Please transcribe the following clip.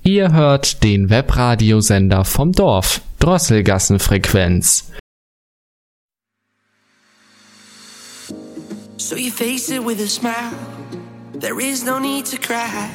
Ihr hört den Webradiosender vom Dorf, Drosselgassenfrequenz. So you face it with a smile. There is no need to cry.